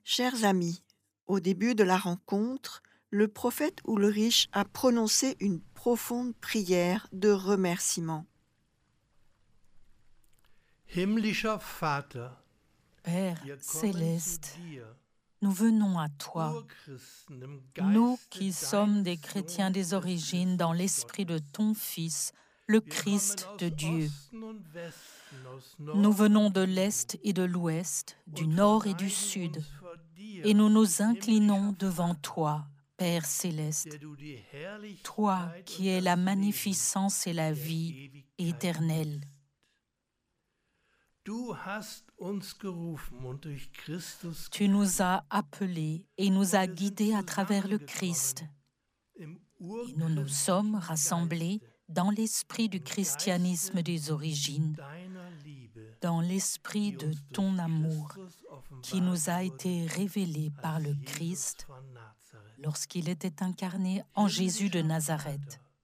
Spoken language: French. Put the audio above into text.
Chers amis, au début de la rencontre, le prophète Ulrich a prononcé une profonde prière de remerciement. Himmlischer Vater, Père wir kommen zu céleste, dir, nous venons à toi, Urchristen im nous Geiste qui sommes des deines chrétiens Sohnes des origines dans Christus l'esprit de Gottes. ton Fils, le Wir kommen Christ de aus Dieu. Osten und Westen, aus Nous Nord venons und de Süd l'Est et de l'Ouest, du und Nord et du verneigen Sud, uns vor dir, et nous nous inclinons himmlischer devant Vater, toi, Père céleste, der du die toi Herrlichkeit qui und es la das Leben magnificence et la der vie Ewigkeit éternelle. bist. Du hast uns gerufen und durch Christus Tu nous as appelés et nous as wir sind guidés à travers le zusammengekommen Christ. im Et nous nous sommes urchristlichen rassemblés Geiste, dans l'esprit du im christianisme Geiste des origines, deiner Liebe, dans l'esprit die de uns ton durch amour, Christus qui nous a offenbart été wurde révélé par als le Jesus Christ von Nazareth. lorsqu'il était incarné en Jésus de Himmlischer Nazareth. Vater,